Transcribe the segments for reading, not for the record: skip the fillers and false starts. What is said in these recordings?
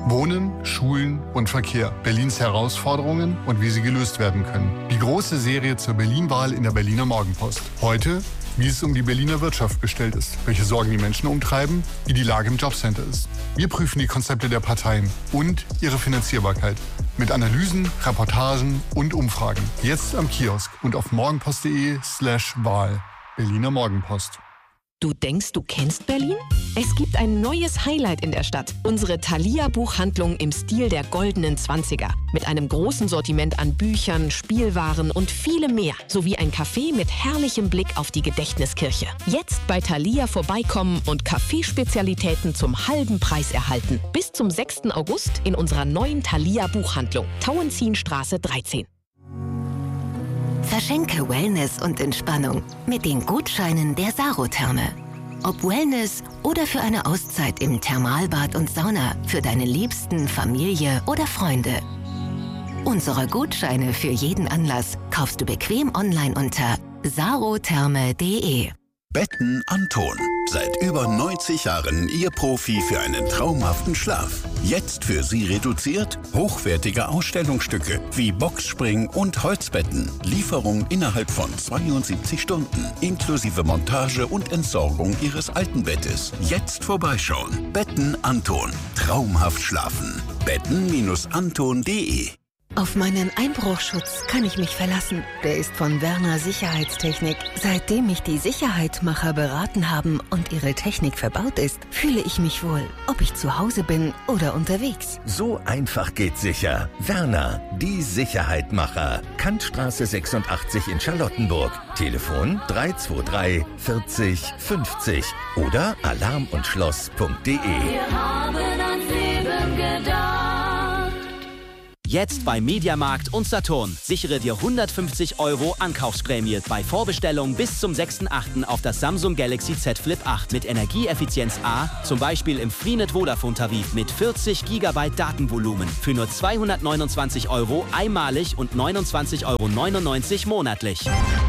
Wohnen, Schulen und Verkehr. Berlins Herausforderungen und wie sie gelöst werden können. Die große Serie zur Berlin-Wahl in der Berliner Morgenpost. Heute, wie es um die Berliner Wirtschaft bestellt ist, welche Sorgen die Menschen umtreiben, wie die Lage im Jobcenter ist. Wir prüfen die Konzepte der Parteien und ihre Finanzierbarkeit. Mit Analysen, Reportagen und Umfragen. Jetzt am Kiosk und auf morgenpost.de/Wahl. Berliner Morgenpost. Du denkst, du kennst Berlin? Es gibt ein neues Highlight in der Stadt. Unsere Thalia-Buchhandlung im Stil der goldenen 20er. Mit einem großen Sortiment an Büchern, Spielwaren und vielem mehr. Sowie ein Café mit herrlichem Blick auf die Gedächtniskirche. Jetzt bei Thalia vorbeikommen und Kaffeespezialitäten zum halben Preis erhalten. Bis zum 6. August in unserer neuen Thalia-Buchhandlung. Tauentzienstraße 13. Verschenke Wellness und Entspannung mit den Gutscheinen der Sarotherme. Ob Wellness oder für eine Auszeit im Thermalbad und Sauna für deine Liebsten, Familie oder Freunde. Unsere Gutscheine für jeden Anlass kaufst du bequem online unter sarotherme.de. Betten Anton. Seit über 90 Jahren Ihr Profi für einen traumhaften Schlaf. Jetzt für Sie reduziert hochwertige Ausstellungsstücke wie Boxspring und Holzbetten. Lieferung innerhalb von 72 Stunden. Inklusive Montage und Entsorgung Ihres alten Bettes. Jetzt vorbeischauen. Betten Anton. Traumhaft schlafen. Betten-anton.de. Auf meinen Einbruchschutz kann ich mich verlassen. Der ist von Werner Sicherheitstechnik. Seitdem mich die Sicherheitmacher beraten haben und ihre Technik verbaut ist, fühle ich mich wohl, ob ich zu Hause bin oder unterwegs. So einfach geht sicher. Werner, die Sicherheitmacher. Kantstraße 86 in Charlottenburg. Telefon 323 40 50 oder alarmundschloss.de. Wir haben ans Leben gedacht. Jetzt bei Mediamarkt und Saturn. Sichere dir 150 € Ankaufsprämie bei Vorbestellung bis zum 6.8. auf das Samsung Galaxy Z Flip 8 mit Energieeffizienz A, zum Beispiel im Freenet Vodafone Tarif mit 40 GB Datenvolumen für nur 229 € einmalig und 29,99 € monatlich.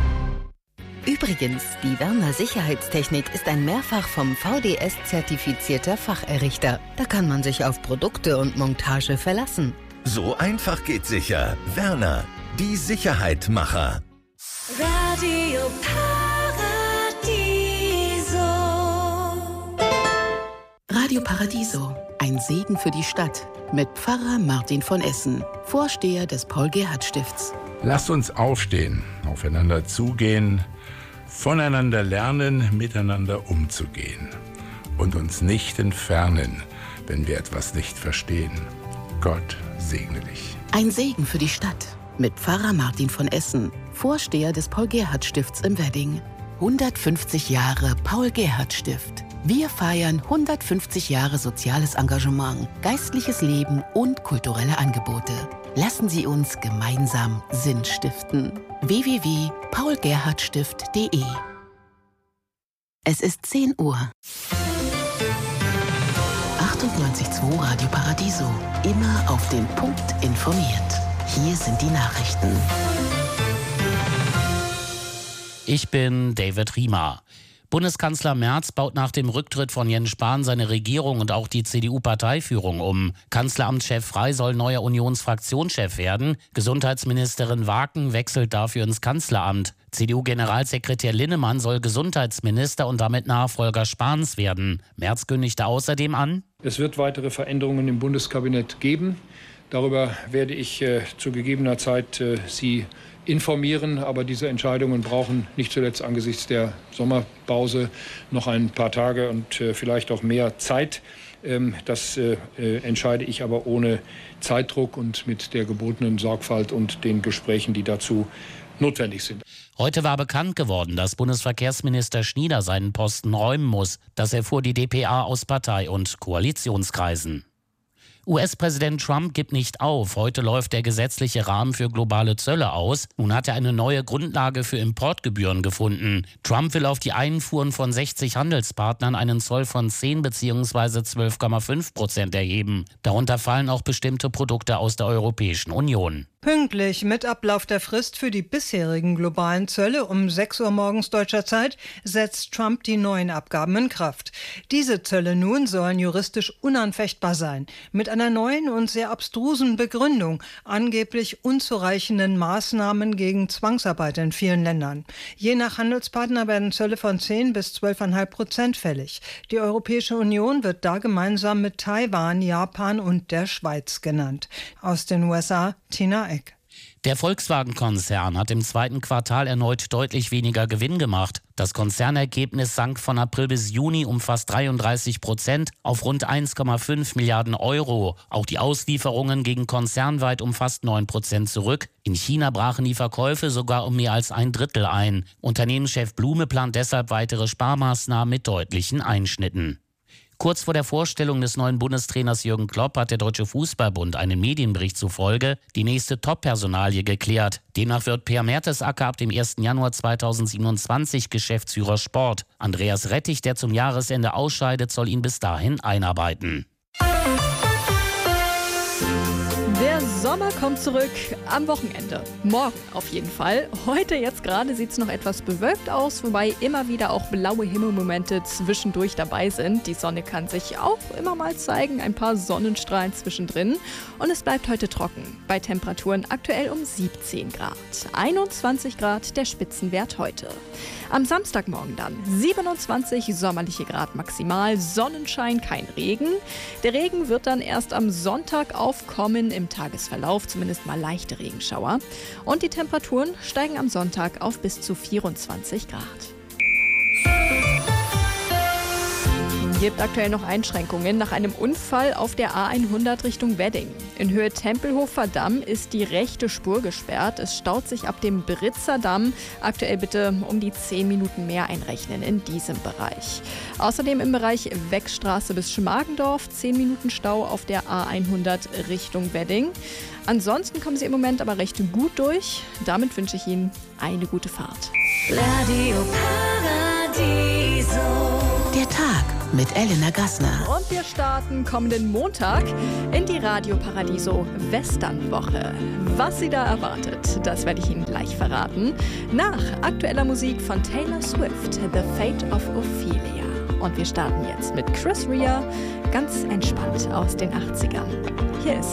Übrigens, die Werner Sicherheitstechnik ist ein mehrfach vom VDS zertifizierter Facherrichter. Da kann man sich auf Produkte und Montage verlassen. So einfach geht sicher. Werner, die Sicherheitmacher. Radio Paradiso. Radio Paradiso, ein Segen für die Stadt. Mit Pfarrer Martin von Essen, Vorsteher des Paul-Gerhardt-Stifts. Lasst uns aufstehen, aufeinander zugehen, voneinander lernen, miteinander umzugehen. Und uns nicht entfernen, wenn wir etwas nicht verstehen. Gott segne dich. Ein Segen für die Stadt. Mit Pfarrer Martin von Essen, Vorsteher des Paul-Gerhardt-Stifts im Wedding. 150 Jahre Paul-Gerhardt-Stift. Wir feiern 150 Jahre soziales Engagement, geistliches Leben und kulturelle Angebote. Lassen Sie uns gemeinsam Sinn stiften. www.paulgerhardtstift.de. Es ist 10 Uhr. 98.2 Radio Paradiso. Immer auf den Punkt informiert. Hier sind die Nachrichten. Ich bin David Riemer. Bundeskanzler Merz baut nach dem Rücktritt von Jens Spahn seine Regierung und auch die CDU-Parteiführung um. Kanzleramtschef Frey soll neuer Unionsfraktionschef werden. Gesundheitsministerin Waken wechselt dafür ins Kanzleramt. CDU-Generalsekretär Linnemann soll Gesundheitsminister und damit Nachfolger Spahns werden. Merz kündigte außerdem an: Es wird weitere Veränderungen im Bundeskabinett geben. Darüber werde ich zu gegebener Zeit Sie informieren, aber diese Entscheidungen brauchen nicht zuletzt angesichts der Sommerpause noch ein paar Tage und vielleicht auch mehr Zeit. Das entscheide ich aber ohne Zeitdruck und mit der gebotenen Sorgfalt und den Gesprächen, die dazu notwendig sind. Heute war bekannt geworden, dass Bundesverkehrsminister Schnieder seinen Posten räumen muss. Das erfuhr die dpa aus Partei- und Koalitionskreisen. US-Präsident Trump gibt nicht auf. Heute läuft der gesetzliche Rahmen für globale Zölle aus. Nun hat er eine neue Grundlage für Importgebühren gefunden. Trump will auf die Einfuhren von 60 Handelspartnern einen Zoll von 10 bzw. 12,5% erheben. Darunter fallen auch bestimmte Produkte aus der Europäischen Union. Pünktlich mit Ablauf der Frist für die bisherigen globalen Zölle um 6 Uhr morgens deutscher Zeit setzt Trump die neuen Abgaben in Kraft. Diese Zölle nun sollen juristisch unanfechtbar sein. Mit einer einer neuen und sehr abstrusen Begründung, angeblich unzureichenden Maßnahmen gegen Zwangsarbeit in vielen Ländern. Je nach Handelspartner werden Zölle von 10 bis 12,5% fällig. Die Europäische Union wird da gemeinsam mit Taiwan, Japan und der Schweiz genannt. Aus den USA, Tina Eck. Der Volkswagen-Konzern hat im zweiten Quartal erneut deutlich weniger Gewinn gemacht. Das Konzernergebnis sank von April bis Juni um fast 33% auf rund 1,5 Milliarden Euro. Auch die Auslieferungen gingen konzernweit um fast 9% zurück. In China brachen die Verkäufe sogar um mehr als 1/3 ein. Unternehmenschef Blume plant deshalb weitere Sparmaßnahmen mit deutlichen Einschnitten. Kurz vor der Vorstellung des neuen Bundestrainers Jürgen Klopp hat der Deutsche Fußballbund einem Medienbericht zufolge die nächste Top-Personalie geklärt. Demnach wird Per Mertesacker ab dem 1. Januar 2027 Geschäftsführer Sport. Andreas Rettich, der zum Jahresende ausscheidet, soll ihn bis dahin einarbeiten. Der Sommer kommt zurück am Wochenende. Morgen auf jeden Fall. Heute jetzt gerade sieht es noch etwas bewölkt aus, wobei immer wieder auch blaue Himmelmomente zwischendurch dabei sind. Die Sonne kann sich auch immer mal zeigen, ein paar Sonnenstrahlen zwischendrin. Und es bleibt heute trocken, bei Temperaturen aktuell um 17 Grad. 21 Grad der Spitzenwert heute. Am Samstagmorgen dann 27 sommerliche Grad maximal, Sonnenschein, kein Regen. Der Regen wird dann erst am Sonntag aufkommen, im Tagesverlauf zumindest mal leichte Regenschauer. Und die Temperaturen steigen am Sonntag auf bis zu 24 Grad. Es gibt aktuell noch Einschränkungen nach einem Unfall auf der A100 Richtung Wedding. In Höhe Tempelhofer Damm ist die rechte Spur gesperrt. Es staut sich ab dem Britzer Damm. Aktuell bitte um die 10 Minuten mehr einrechnen in diesem Bereich. Außerdem im Bereich Weckstraße bis Schmargendorf 10 Minuten Stau auf der A100 Richtung Wedding. Ansonsten kommen Sie im Moment aber recht gut durch. Damit wünsche ich Ihnen eine gute Fahrt. Radio Paradiso. Der Tag mit Elena Gassner. Und wir starten kommenden Montag in die Radio Paradiso Westernwoche. Was Sie da erwartet, das werde ich Ihnen gleich verraten. Nach aktueller Musik von Taylor Swift, The Fate of Ophelia. Und wir starten jetzt mit Chris Rea, ganz entspannt aus den 80ern. Hier ist